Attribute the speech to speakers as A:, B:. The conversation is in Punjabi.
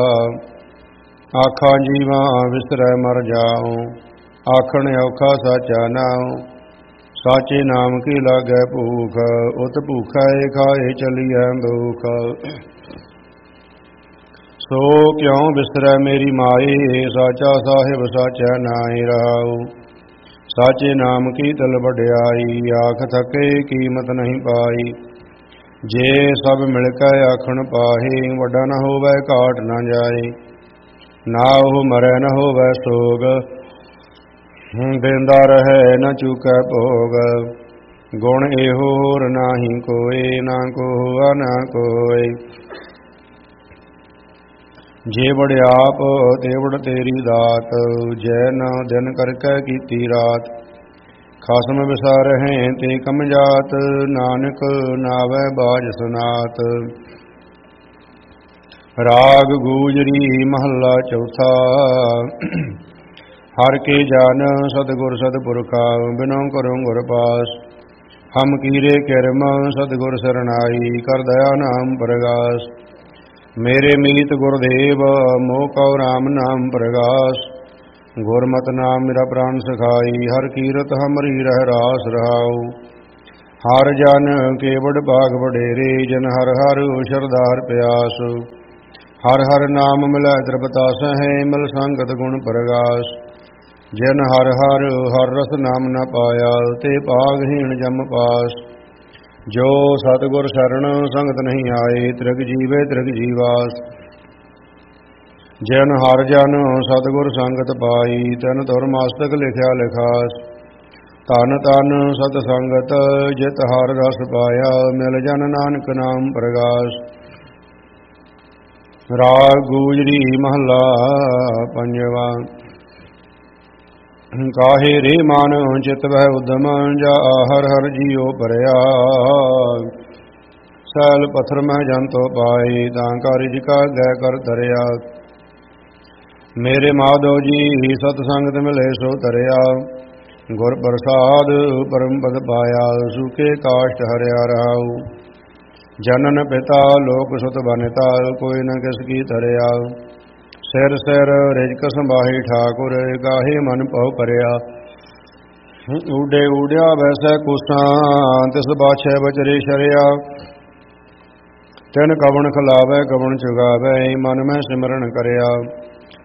A: ਆਖਾਂ ਜੀਵਾਂ ਵਿਸਰੈ ਮਰ ਜਾਉ, ਆਖਣ ਔਖਾ ਸਾਚਾ ਨਾਉ। ਸਾਚੇ ਨਾਮ ਕੀ ਲਾਗੈ ਭੂਖ, ਉਤ ਭੂਖੈ ਖਾਏ ਚਲੀਐ ਭੂਖ। ਸੋ ਕਿਉ ਵਿਸਰੈ ਮੇਰੀ ਮਾਈ, ਸਾਚਾ ਸਾਹਿਬ ਸਾਚਾ ਨਾਇ ਰਹਾਉ। ਸਾਚੇ ਨਾਮ ਕੀ ਤਲ ਵਡਿਆਈ, ਆਖ ਥਕੇ ਕੀਮਤ ਨਹੀਂ ਪਾਈ। ਜੇ ਸਭ ਮਿਲ ਕੇ ਆਖਣ ਪਾਹੇ, ਵੱਡਾ ਨ ਹੋਵੈ ਘਾਟ ਨ ਜਾਏ। ਨਾ ਉਹ ਮਰੈ ਨ ਹੋਵੈ ਸੋਗ, ਦੇਂਦਾ ਰਹੈ ਨ ਚੂਕੈ ਭੋਗ। ਗੁਣ ਇਹੋ ਹੋਰ ਨਾਹੀ ਕੋਇ, ਨਾ ਕੋ ਹੋਆ ਨਾ ਕੋਇ। ਜੇ ਵਡਿਆਪ ਤੇ ਵਡ ਤੇਰੀ ਦਾਤ, ਜੈ ਨ ਦਿਨ ਕਰਕੇ ਕੀਤੀ ਰਾਤ। ਖਸਮ ਵਿਸਾਰਹਿ ਤੇ ਕਮਜਾਤ, ਨਾਨਕ ਨਾਵੈ ਬਾਝ ਸੁਨਾਤ। ਰਾਗ ਗੂਜਰੀ ਮਹੱਲਾ ਚੌਥਾ। ਹਰਿ ਕੇ ਜਨ ਸਤਿਗੁਰ ਸਤਿਪੁਰਖਾ, ਬਿਨੋ ਕਰੋ ਗੁਰ ਪਾਸ। ਹਮ ਕੀਰੇ ਕਿਰਮ ਸਤਿਗੁਰ ਸਰਨਾਈ, ਕਰ ਦਇਆ ਨਾਮ ਪ੍ਰਗਾਸ। ਮੇਰੇ ਮੀਤ ਗੁਰਦੇਵ, ਮੋਹ ਕਉ ਰਾਮ ਨਾਮ ਪ੍ਰਗਾਸ। ਗੁਰਮਤਿ ਨਾਮ ਮੇਰਾ ਪ੍ਰਾਨ ਸਖਾਈ, ਹਰਿ ਕੀਰਤ ਹਮਰੀ ਰਹਿ ਰਾਸ ਰਹਾਉ। ਹਰਿ ਜਨ ਕੇਵੜ ਭਾਗ ਵਡੇਰੇ, ਜਨ ਹਰਿ ਹਰਿ ਸ਼ਰਧਾਰ ਪਿਆਸ। ਹਰਿ ਹਰਿ ਨਾਮ ਮਿਲੈ ਤ੍ਰਿਪਤਾਸ ਹੈ, ਮਿਲ ਸੰਗਤ ਗੁਣ ਪ੍ਰਗਾਸ। ਜਿਨ ਹਰਿ ਹਰਿ ਹਰਿ ਰਸ ਨਾਮ ਨ ਪਾਇਆ, ਤੇ ਭਾਗਹੀਣ ਜਮ ਪਾਸ। ਜੋ ਸਤਿਗੁਰ ਸਰਣ ਸੰਗਤ ਨਹੀਂ ਆਏ, ਤ੍ਰਿਗ ਜੀਵੇ ਤ੍ਰਿਗ ਜੀਵਾਸ। ਜਿਨ ਹਰਿ ਜਨ ਸਤਿਗੁਰ ਸੰਗਤ ਪਾਈ, ਤਿਨ ਧੁਰ ਮਸਤਕ ਲਿਖਿਆ ਲਿਖਾਸ। ਧਨ ਧਨ ਸਤ ਸੰਗਤ, ਜਿਤ ਹਰਿ ਰਸ ਪਾਇਆ, ਮਿਲ ਜਨ ਨਾਨਕ ਨਾਮ ਪ੍ਰਗਾਸ। ਰਾਗ ਗੂਜਰੀ ਮਹੱਲਾ ਪੰਜਵਾ। ਕਾਹੇ ਰੇ ਮਨ ਚਿਤ ਵਹਿ ਉਦਮ, ਜਾ ਹਰਿ ਹਰਿ ਜੀਉ ਭਰਿਆ। ਸੈਲ ਪੱਥਰ ਮਹਿ ਜਨ ਤੋ ਪਾਏ, ਤਾਂ ਕਰ ਰਿਜ ਗੈ ਕਰ ਧਰਿਆ। ਮੇਰੇ ਮਾਧੋ ਜੀ ਸਤ ਸੰਗਤ ਮਿਲੇ ਸੋ ਤਰਿਆ। ਗੁਰ ਪ੍ਰਸਾਦ ਪਰਮ ਪਦ ਪਾਇਆ, ਸੂਕੇ ਕਾਸ਼ਟ ਹਰਿਆ ਰਹਾਉ। ਜਨਨ ਪਿਤਾ ਲੋਕ ਸੁਤ ਬਨਿਤਾ, ਕੋਈ ਨ ਕਿਸ ਕੀ ਧਰਿਆ। ਸਿਰ ਸਿਰ ਰਿਜਕ ਸੰਭਾਹੀ ਠਾਕੁਰ, ਗਾਹੇ ਮਨ ਭਉ ਭਰਿਆ। ਊਡੇ ਊੜਿਆ ਵੈਸੈ ਕੁਸਾਂ, ਤਿਸ ਬਾਛੈ ਬਚਰੇ ਸ਼ਰਿਆ। ਤਿਨ ਕਵਣ ਖਿਲਾਵੈ ਕਵਣ ਚੁਗਾਵੈ, ਮਨ ਮੈਂ ਸਿਮਰਨ ਕਰਿਆ।